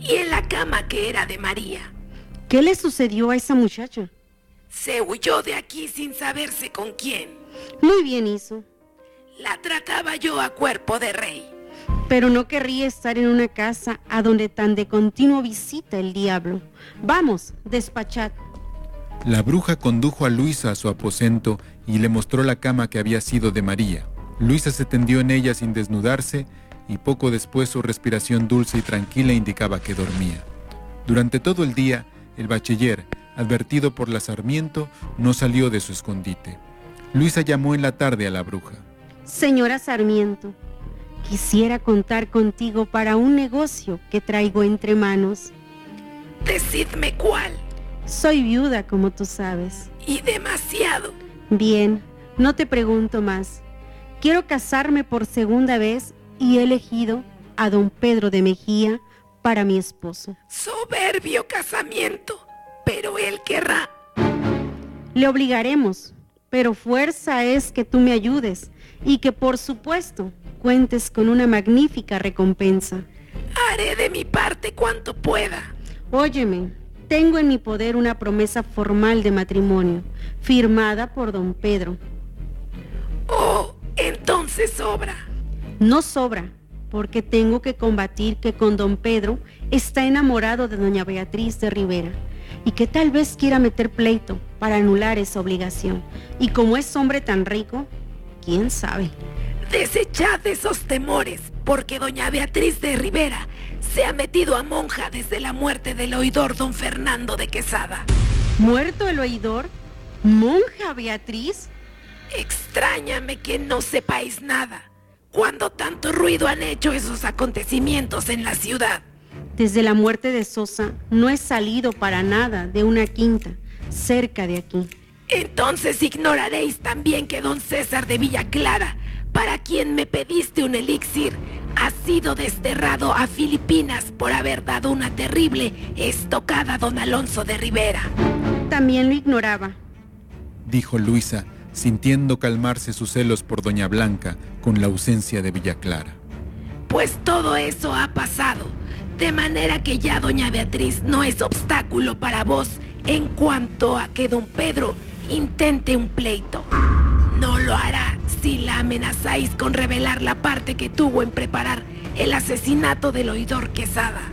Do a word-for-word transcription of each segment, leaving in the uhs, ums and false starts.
y en la cama que era de María. ¿Qué le sucedió a esa muchacha? Se huyó de aquí sin saberse con quién. Muy bien hizo. La trataba yo a cuerpo de rey. Pero no querría estar en una casa a donde tan de continuo visita el diablo. Vamos, despachad. La bruja condujo a Luisa a su aposento y le mostró la cama que había sido de María. Luisa se tendió en ella sin desnudarse y poco después su respiración dulce y tranquila indicaba que dormía. Durante todo el día, el bachiller, advertido por la Sarmiento, no salió de su escondite. Luisa llamó en la tarde a la bruja. Señora Sarmiento, quisiera contar contigo para un negocio que traigo entre manos. Decidme cuál. Soy viuda, como tú sabes. Y demasiado. Bien, no te pregunto más. Quiero casarme por segunda vez y he elegido a don Pedro de Mejía para mi esposo. Soberbio casamiento, pero él querrá. Le obligaremos, pero fuerza es que tú me ayudes y que por supuesto cuentes con una magnífica recompensa. Haré de mi parte cuanto pueda. Óyeme, tengo en mi poder una promesa formal de matrimonio, firmada por don Pedro. Oh, entonces sobra. No sobra, porque tengo que combatir que con don Pedro está enamorado de doña Beatriz de Rivera y que tal vez quiera meter pleito para anular esa obligación. Y como es hombre tan rico, ¿quién sabe? Desechad esos temores, porque doña Beatriz de Rivera se ha metido a monja desde la muerte del oidor don Fernando de Quesada. ¿Muerto el oidor? ¿Monja Beatriz? Extrañame que no sepáis nada, cuando tanto ruido han hecho esos acontecimientos en la ciudad. Desde la muerte de Sosa no he salido para nada de una quinta cerca de aquí. Entonces ignoraréis también que don César de Villa Clara, para quien me pediste un elixir, ha sido desterrado a Filipinas por haber dado una terrible estocada a don Alonso de Rivera. También lo ignoraba, dijo Luisa, sintiendo calmarse sus celos por doña Blanca con la ausencia de Villa Clara. Pues todo eso ha pasado, de manera que ya doña Beatriz no es obstáculo para vos en cuanto a que don Pedro intente un pleito. No lo hará si la amenazáis con revelar la parte que tuvo en preparar el asesinato del oidor Quesada.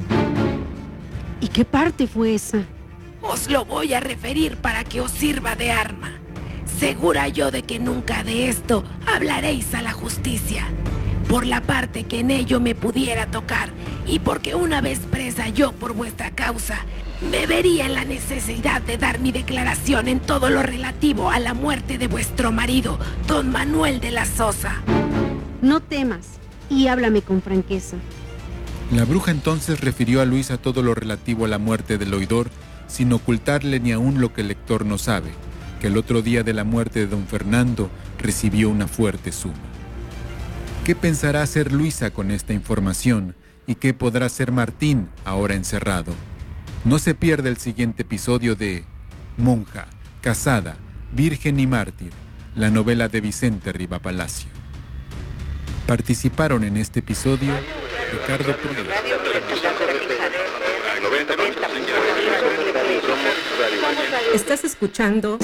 ¿Y qué parte fue esa? Os lo voy a referir para que os sirva de arma. Segura yo de que nunca de esto hablaréis a la justicia, por la parte que en ello me pudiera tocar, y porque una vez presa yo por vuestra causa, me vería en la necesidad de dar mi declaración en todo lo relativo a la muerte de vuestro marido, don Manuel de la Sosa. No temas, y háblame con franqueza. La bruja entonces refirió a Luisa todo lo relativo a la muerte del oidor, sin ocultarle ni aún lo que el lector no sabe, que el otro día de la muerte de don Fernando recibió una fuerte suma. ¿Qué pensará hacer Luisa con esta información? ¿Y qué podrá hacer Martín ahora encerrado? No se pierda el siguiente episodio de Monja, Casada, Virgen y Mártir, la novela de Vicente Rivapalacio. Participaron en este episodio Ricardo Pulido. Estás escuchando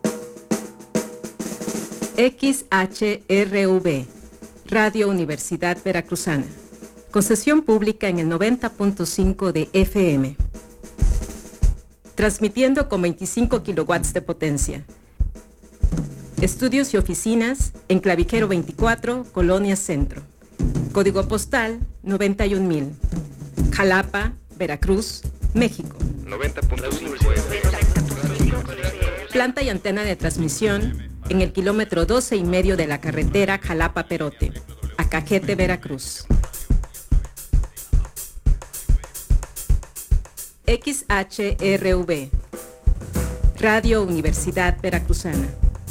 X H R V, Radio Universidad Veracruzana, concesión pública en el noventa punto cinco de F M, transmitiendo con veinticinco kilowatts de potencia. Estudios y oficinas en Clavijero veinticuatro, Colonia Centro. Código postal noventa y un mil. Jalapa, Veracruz, México. noventa punto cinco. Planta y antena de transmisión en el kilómetro doce y medio de la carretera Jalapa-Perote, Acajete, Veracruz. X H R V, Radio Universidad Veracruzana.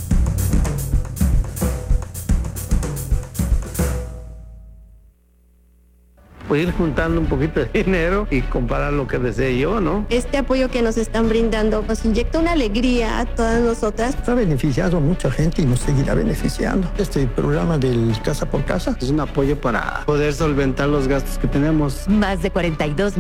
Pues ir juntando un poquito de dinero y comparar lo que desee yo, ¿no? Este apoyo que nos están brindando nos inyecta una alegría a todas nosotras. Ha beneficiado a mucha gente y nos seguirá beneficiando. Este programa del Casa por Casa es un apoyo para poder solventar los gastos que tenemos. Más de cuarenta y dos